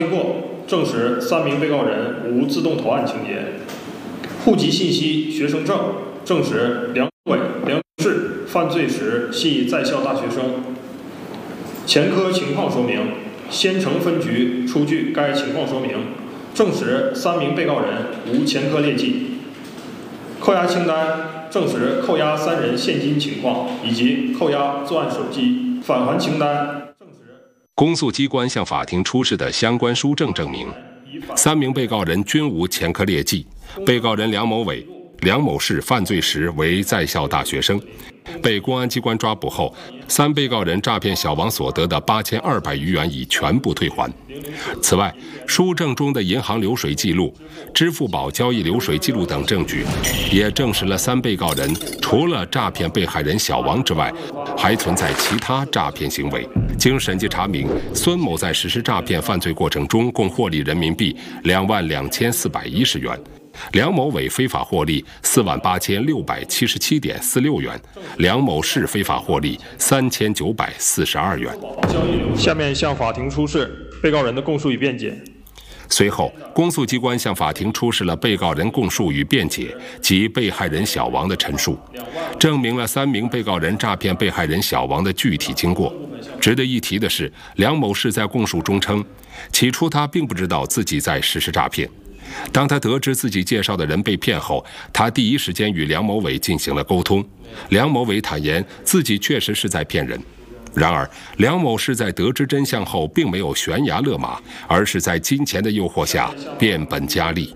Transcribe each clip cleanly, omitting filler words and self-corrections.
经过证实3名被告人无自动投案情节，户籍信息、学生证证实梁伟、梁氏犯罪时系在校大学生。前科情况说明，仙城分局出具该情况说明，证实3名被告人无前科劣迹。扣押清单证实扣押3人现金情况以及扣押作案手机。返还清单。 公诉机关向法庭出示的相关书证证明，3名被告人均无前科劣迹。被告人梁某伟、梁某氏犯罪时为在校大学生，被公安机关抓捕后，3被告人诈骗小王所得的8200余元已全部退还。此外，书证中的银行流水记录、支付宝交易流水记录等证据，也证实了3被告人除了诈骗被害人小王之外，还存在其他诈骗行为。经审计查明，孙某在实施诈骗犯罪过程中共获利人民币22410元。梁某伟非法获利48677.46元，梁某氏非法获利3942元。 下面向法庭出示被告人的供述与辩解。 随后，公诉机关向法庭出示了被告人供述与辩解及被害人小王的陈述，证明了3名被告人诈骗被害人小王的具体经过。值得一提的是，梁某氏在供述中称，起初他并不知道自己在实施诈骗。当他得知自己介绍的人被骗后，他第一时间与梁某伟进行了沟通。梁某伟坦言自己确实是在骗人。然而，梁某氏在得知真相后，并没有悬崖勒马，而是在金钱的诱惑下变本加厉。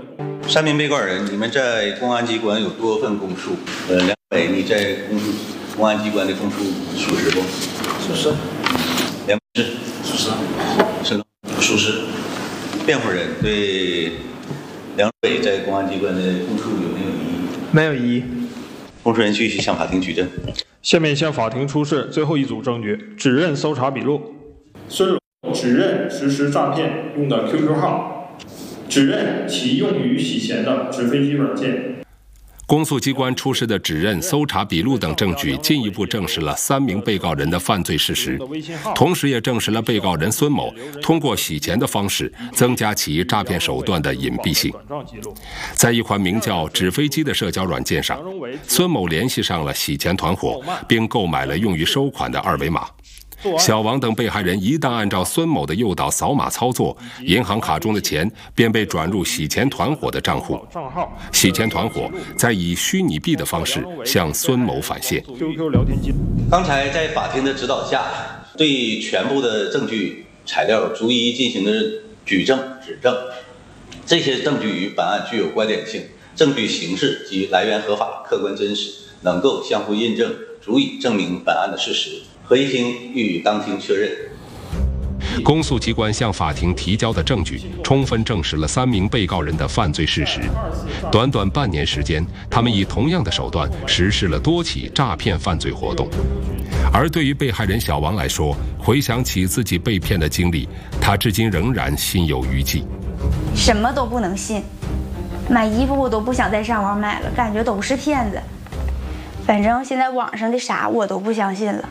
3名被告人，你们在公安机关有多份供述？梁伟，你在公安机关的供述属实不？ 属实。 梁氏属实。 是属实。 辩护人对梁伟在公安机关的供述有没有异议？ 没有异议。 公诉人继续向法庭举证。 下面向法庭出示最后一组证据：指认搜查笔录。孙某指认实施诈骗用的 QQ 号，指认其用于洗钱的纸飞机软件。 公诉机关出示的指认、搜查笔录等证据，进一步证实了3名被告人的犯罪事实，同时也证实了被告人孙某通过洗钱的方式增加其诈骗手段的隐蔽性。在一款名叫“纸飞机”的社交软件上，孙某联系上了洗钱团伙，并购买了用于收款的2维码。小王等被害人一旦按照孙某的诱导扫码操作，银行卡中的钱便被转入洗钱团伙的账户。洗钱团伙再以虚拟币的方式向孙某返现。 刚才在法庭的指导下，对全部的证据材料逐一进行了举证、指证。这些证据与本案具有关联性，证据形式及来源合法、客观真实，能够相互印证，足以证明本案的事实。合议庭予以当庭确认。 公诉机关向法庭提交的证据，充分证实了3名被告人的犯罪事实。短短半年时间，他们以同样的手段实施了多起诈骗犯罪活动。而对于被害人小王来说，回想起自己被骗的经历，他至今仍然心有余悸。 什么都不能信，买衣服我都不想再上网买了，感觉都是骗子。反正现在网上的啥我都不相信了。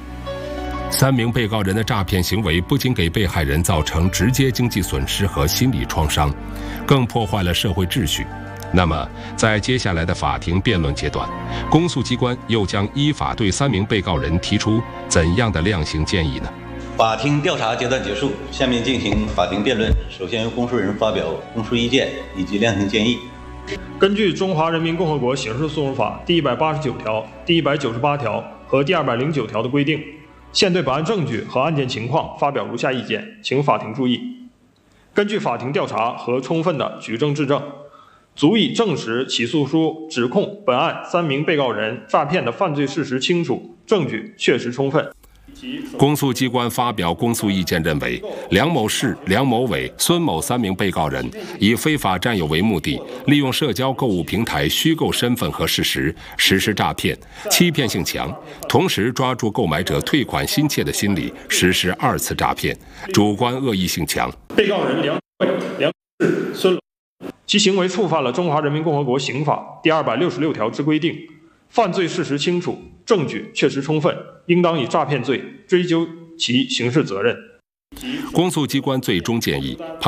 3名被告人的诈骗行为不仅给被害人造成直接经济损失和心理创伤，更破坏了社会秩序。那么，在接下来的法庭辩论阶段，公诉机关又将依法对3名被告人提出怎样的量刑建议呢？ 法庭调查阶段结束，下面进行法庭辩论。首先由公诉人发表公诉意见以及量刑建议。 根据《中华人民共和国刑事诉讼法》第189条、第198条和第209条的规定，现对本案证据和案件情况发表如下意见，请法庭注意。根据法庭调查和充分的举证质证，足以证实起诉书指控本案3名被告人诈骗的犯罪事实清楚，证据确实充分。 公诉机关发表公诉意见认为，梁某氏、梁某伟、孙某3名被告人以非法占有为目的，利用社交购物平台虚构身份和事实，实施诈骗，欺骗性强，同时抓住购买者退款心切的心理，实施2次诈骗，主观恶意性强。 被告人梁伟、梁氏、孙某，其行为触犯了《中华人民共和国刑法》第266条之规定，犯罪事实清楚，证据确实充分，应当以诈骗罪追究其刑事责任。 公诉机关最终建议